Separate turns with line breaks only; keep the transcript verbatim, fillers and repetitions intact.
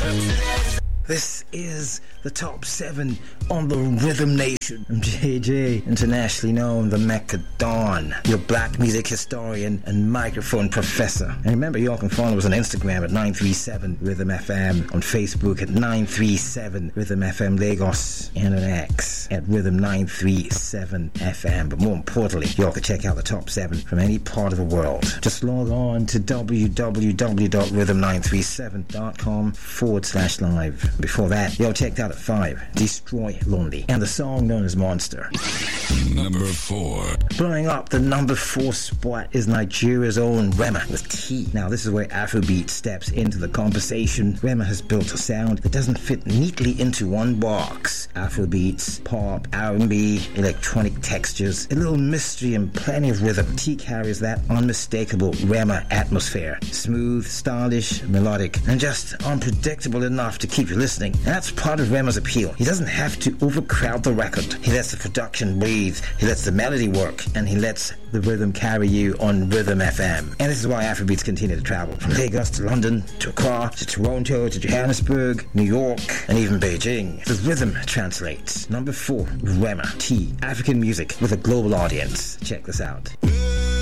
This is the top seven on the Rhythm Nation. I'm J J, internationally known the Mecca Don, your black music historian and microphone professor. And remember, you all can follow us on Instagram at nine three seven Rhythm F M, on Facebook at nine three seven Rhythm F M Lagos, and on X at Rhythm nine three seven F M. But more importantly, you all can check out the top seven from any part of the world. Just log on to w w w dot rhythm nine three seven dot com forward slash live. Before that, y'all checked out at five, Destroy Lonely, and the song known as Monster.
Number four.
Blowing up the number four spot is Nigeria's own Rema with T. Now, this is where Afrobeat steps into the conversation. Rema has built a sound that doesn't fit neatly into one box. Afrobeats, pop, R and B, electronic textures, a little mystery and plenty of rhythm. T carries that unmistakable Rema atmosphere. Smooth, stylish, melodic, and just unpredictable enough to keep you listening. And that's part of Rema's appeal. He doesn't have to overcrowd the record. He lets the production breathe, he lets the melody work, and he lets the rhythm carry you on Rhythm F M. And this is why Afrobeats continue to travel from Lagos to London, to Accra, to Toronto, to Johannesburg, New York, and even Beijing. The rhythm translates. Number four, Rema T. African music with a global audience. Check this out.